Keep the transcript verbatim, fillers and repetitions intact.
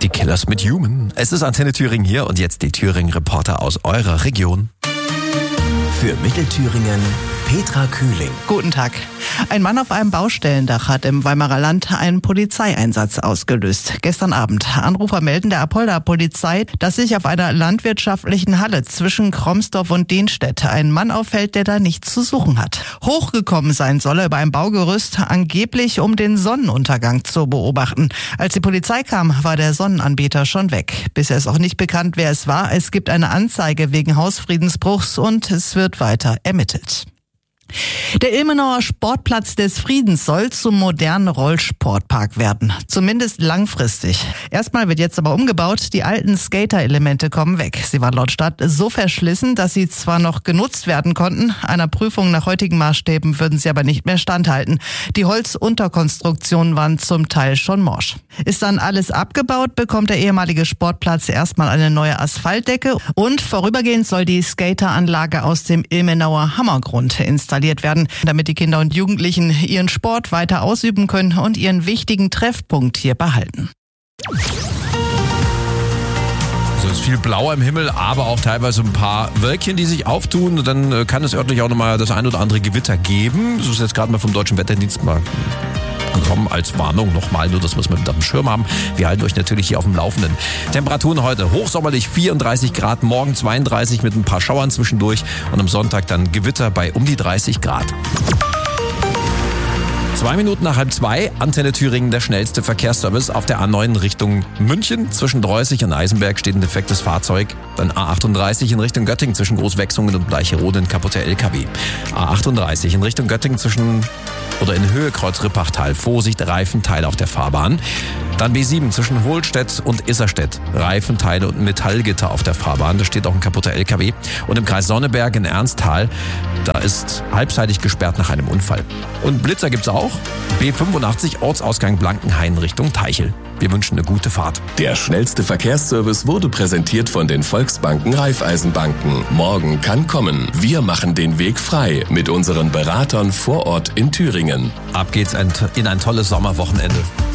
Die Killers mit Human. Es ist Antenne Thüringen hier und jetzt die Thüringen-Reporter aus eurer Region. Für Mittelthüringen Petra Kühling. Guten Tag. Ein Mann auf einem Baustellendach hat im Weimarer Land einen Polizeieinsatz ausgelöst. Gestern Abend. Anrufer melden der Apolda Polizei, dass sich auf einer landwirtschaftlichen Halle zwischen Kromsdorf und Denstedt ein Mann auffällt, der da nichts zu suchen hat. Hochgekommen sein soll er über ein Baugerüst, angeblich um den Sonnenuntergang zu beobachten. Als die Polizei kam, war der Sonnenanbieter schon weg. Bisher ist auch nicht bekannt, wer es war. Es gibt eine Anzeige wegen Hausfriedensbruchs und es wird weiter ermittelt. Der Ilmenauer Sportplatz des Friedens soll zum modernen Rollsportpark werden. Zumindest langfristig. Erstmal wird jetzt aber umgebaut. Die alten Skater-Elemente kommen weg. Sie waren laut Stadt so verschlissen, dass sie zwar noch genutzt werden konnten, einer Prüfung nach heutigen Maßstäben würden sie aber nicht mehr standhalten. Die Holzunterkonstruktionen waren zum Teil schon morsch. Ist dann alles abgebaut, bekommt der ehemalige Sportplatz erstmal eine neue Asphaltdecke und vorübergehend soll die Skateranlage aus dem Ilmenauer Hammergrund installiert werden, damit die Kinder und Jugendlichen ihren Sport weiter ausüben können und ihren wichtigen Treffpunkt hier behalten. Es ist viel Blau im Himmel, aber auch teilweise ein paar Wölkchen, die sich auftun. Und dann kann es örtlich auch nochmal das ein oder andere Gewitter geben. Das ist jetzt gerade mal vom Deutschen Wetterdienst mal gekommen als Warnung nochmal, nur das muss man mit auf dem Schirm haben. Wir halten euch natürlich hier auf dem Laufenden. Temperaturen heute hochsommerlich vierunddreißig Grad, morgen zweiunddreißig mit ein paar Schauern zwischendurch und am Sonntag dann Gewitter bei um die dreißig Grad. Zwei Minuten nach halb zwei, Antenne Thüringen, der schnellste Verkehrsservice auf der A neun Richtung München. Zwischen Dreußig und Eisenberg steht ein defektes Fahrzeug. Dann A achtunddreißig in Richtung Göttingen zwischen Großwechsungen und Bleicherode ein kaputter L K W. A achtunddreißig in Richtung Göttingen zwischen oder in Höhe Kreuz Rippachtal. Vorsicht, Reifenteile auf der Fahrbahn. Dann B sieben zwischen Hohlstedt und Isserstedt. Reifenteile und Metallgitter auf der Fahrbahn. Da steht auch ein kaputter L K W. Und im Kreis Sonneberg in Ernsthal, da ist halbseitig gesperrt nach einem Unfall. Und Blitzer gibt's auch. B fünfundachtzig Ortsausgang Blankenhain Richtung Teichel. Wir wünschen eine gute Fahrt. Der schnellste Verkehrsservice wurde präsentiert von den Volksbanken Raiffeisenbanken. Morgen kann kommen. Wir machen den Weg frei mit unseren Beratern vor Ort in Thüringen. Ab geht's in ein tolles Sommerwochenende.